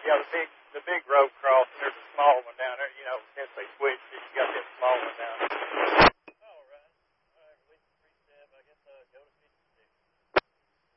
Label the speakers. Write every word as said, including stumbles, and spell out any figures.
Speaker 1: Yeah, the big the big road crossing. There's a small one down there. You know, since they switched it, you got this small one down there.